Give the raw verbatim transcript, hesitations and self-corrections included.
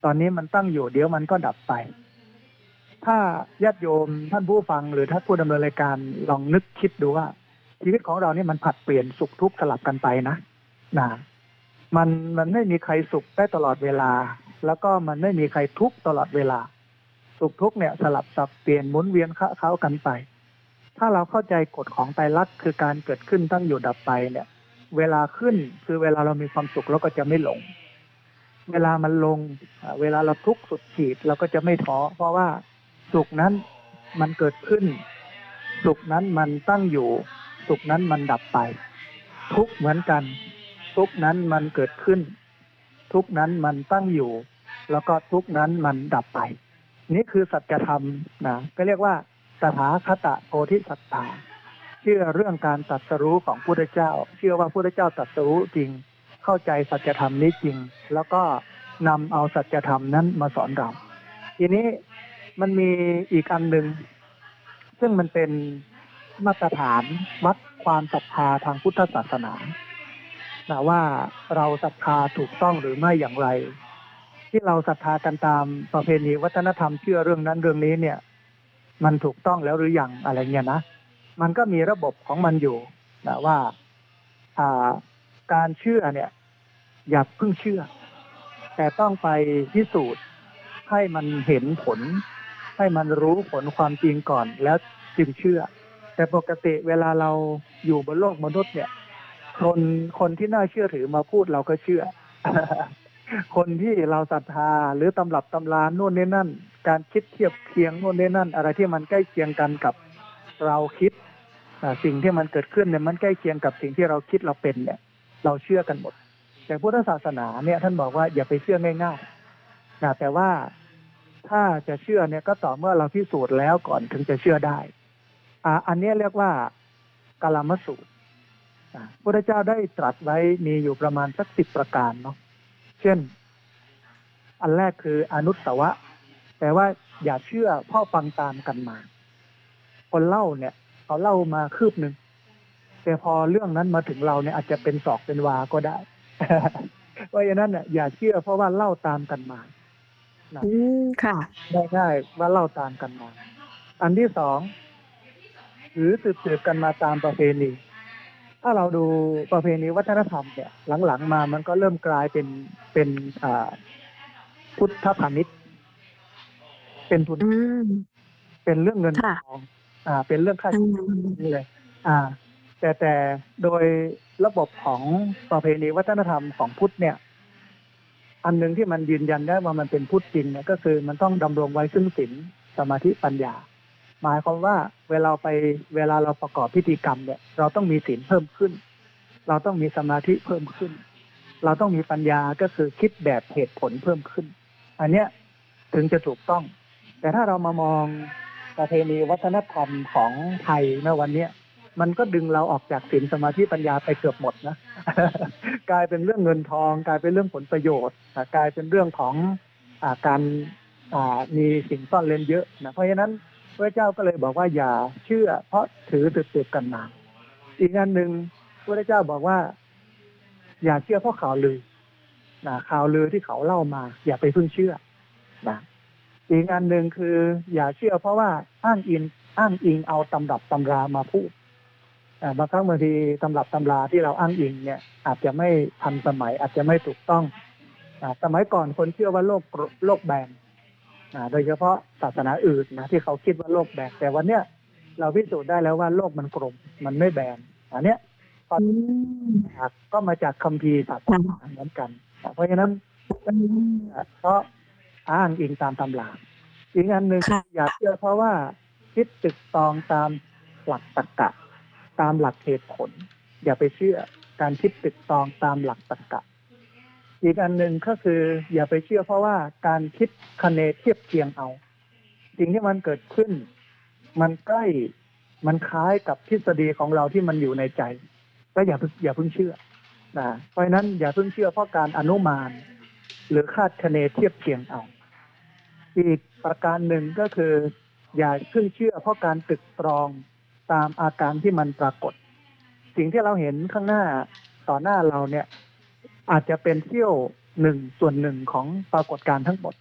ตอนนี้มันตั้งอยู่เดี๋ยวมันก็ดับไปถ้าญาติโยมท่านผู้ฟังหรือท่านผู้ดำเนินรายการลองนึกคิดดูว่าชีวิตของเรานี่มันผัดเปลี่ยนสุขทุกข์สลับกันไปนะนะมันมันไม่มีใครสุขได้ตลอดเวลาแล้วก็มันไม่มีใครทุกข์ตลอดเวลาสุขทุกข์เนี่ยสลับสับเปลี่ยนหมุนเวียนเข้าเข้ากันไปถ้าเราเข้าใจกฎของไตรลักษณ์คือการเกิดขึ้นตั้งอยู่ดับไปเนี่ยเวลาขึ้นคือเวลาเรามีความสุขเราก็จะไม่หลงเวลามันลงเวลาเราทุกข์สุดขีดเราก็จะไม่ท้อเพราะว่าสุขนั้นมันเกิดขึ้นสุขนั้นมันตั้งอยู่สุขนั้นมันดับไปทุกข์เหมือนกันทุกข์นั้นมันเกิดขึ้นทุกข์นั้นมันตั้งอยู่แล้วก็ทุกข์นั้นมันดับไปนี่คือสัจธรรมนะก็เรียกว่าตถาคตโพธิสัตถาเชื่อเรื่องการตรัสรู้ของพระพุทธเจ้าเชื่อว่าพระพุทธเจ้าตรัสรู้จริงเข้าใจสัจธรรมนี้จริงแล้วก็นำเอาสัจธรรมนั้นมาสอนเราทีนี้มันมีอีกอันหนึ่งซึ่งมันเป็นมาตรฐานวัดความศรัทธาทางพุทธศาสนานะว่าเราศรัทธาถูกต้องหรือไม่อย่างไรที่เราศรัทธากันตามประเพณีวัฒนธรรมเชื่อเรื่องนั้นเรื่องนี้เนี่ยมันถูกต้องแล้วหรือยังอะไรเงี้ยนะมันก็มีระบบของมันอยู่นะว่าอ่าการเชื่อเนี่ยอย่าเพิ่งเชื่อแต่ต้องไปพิสูจน์ให้มันเห็นผลให้มันรู้ผลความจริงก่อนแล้วจึงเชื่อแต่ปกติเวลาเราอยู่บนโลกมนุษย์เนี่ยคนคนที่น่าเชื่อถือมาพูดเราก็เชื่อ คนที่เราศรัทธาหรือตำรับตำราโน่นนี่นั่นการคิดเทียบเคียงโน่นนี่นั่นอะไรที่มันใกล้เคียงกันกับเราคิดสิ่งที่มันเกิดขึ้นเนี่ยมันใกล้เคียงกับสิ่งที่เราคิดเราเป็นเนี่ยเราเชื่อกันหมดแต่พุทธศาสนาเนี่ยท่านบอกว่าอย่าไปเชื่อง่ายๆนะแต่ว่าถ้าจะเชื่อเนี่ยก็ต่อเมื่อเราพิสูจน์แล้วก่อนถึงจะเชื่อได้อ่าอันนี้เรียกว่ากาลามสูตรพระพุทธเจ้าได้ตรัสไว้มีอยู่ประมาณสักสิบประการเนาะเช่นอันแรกคืออนุสาวะแปลว่าอย่าเชื่อพ่อฟังตามกันมาคนเล่าเนี่ยเขาเล่ามาคืบหนึ่งแต่พอเรื่องนั้นมาถึงเราเนี่ยอาจจะเป็นศอกเป็นวาก็ได้ เพราะฉะนั้นเนี่ยอย่าเชื่อเพราะว่าเล่าตามกันมานะอืมค่ะง่ายๆว่าเล่าตามกันมาอันที่สองหรือสืบๆกันมาตามประเพณีถ้าเราดูประเพณีวัฒนธรรมเนี่ยหลังๆมามันก็เริ่มกลายเป็นเป็นอ่าพุทธพาณิชย์เป็นทุนเป็นเรื่องเงินทองอ่าเป็นเรื่องค่านี่เลยอ่าแต่แต่โดยระบบของประเพณีวัฒนธรรมของพุทธเนี่ยอันหนึ่งที่มันยืนยันได้ว่ามันเป็นพุทธจริงเนี่ยก็คือมันต้องดำรงไว้ซึ่งศีลสมาธิปัญญาหมายความว่าเวลาไปเวลาเราประกอบพิธีกรรมเนี่ยเราต้องมีศีลเพิ่มขึ้นเราต้องมีสมาธิเพิ่มขึ้นเราต้องมีปัญญาก็คือคิดแบบเหตุผลเพิ่มขึ้นอันเนี้ยถึงจะถูกต้องแต่ถ้าเรามามองประเพณีวัฒนธรรมของไทยในวันนี้มันก็ดึงเราออกจากศีลสมาธิปัญญาไปเกือบหมดนะ กลายเป็นเรื่องเงินทองกลายเป็นเรื่องผลประโยชน์กลายเป็นเรื่องของอาการมีสิ่งซ่อนเร้นเยอะนะเพราะฉะนั้นพระเจ้าก็เลยบอกว่าอย่าเชื่อเพราะถือสืบๆกันมาอีกอันหนึ่งพระเจ้าบอกว่าอย่าเชื่อเพราะข่าวลือนะข่าวลือที่เขาเล่ามาอย่าไปพึ่งเชื่อนะอีกอันหนึ่งคืออย่าเชื่อเพราะว่าอ้างอิงอ้างอิงเอาตำรับตำรามาพูดบางครั้งบางทีตำรับตำราที่เราอ้างอิงเนี่ยอาจจะไม่ทันสมัยอาจจะไม่ถูกต้องสมัยก่อนคนเชื่อว่าโลกโลกแบนโดยเฉพาะศาสนาอื่นนะที่เขาคิดว่าโลกแบนแต่วันเนี้ยเราพิสูจน์ได้แล้วว่าโลกมันกลมมันไม่แบนอันเนี้ยก็มาจากคัมภีร์ศาสนาเหมือนกันเพราะฉะนั้นเพราะอ้างอิงตามตำราอีกอันหนึ่งอย่าเชื่อเพราะว่าคิดตึกตองตามหลักตรรกะตามหลักเหตุผลอย่าไปเชื่อการคิดตึกตองตามหลักตรรกะอีกอันหนึ่งก็คืออย่าไปเชื่อเพราะว่าการคิดคะเนเทียบเคียงเอาสิ่งที่มันเกิดขึ้นมันใกล้มันคล้ายกับทฤษฎีของเราที่มันอยู่ในใจก็อย่าอย่าเพิ่งเชื่อนะเพราะฉะนั้นอย่าเพิ่งเชื่อเพราะการอนุมานหรือคาดคะเนเทียบเคียงเอาอีกประการหนึ่งก็คืออย่าเพิ่งเชื่อเพราะการตึกตรองตามอาการที่มันปรากฏสิ่งที่เราเห็นข้างหน้าต่อหน้าเราเนี่ยอาจจะเป็นเสี้ยวหนึ่งส่วนหนึ่งของปรากฏการณ์ทั้งหมด